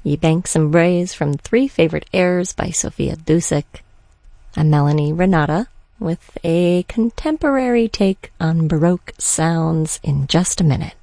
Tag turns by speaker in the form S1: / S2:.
S1: Ye Banks and Braes from Three Favorite Airs by Sophia Dusick. I'm Melanie Renata with a contemporary take on Baroque sounds in just a minute.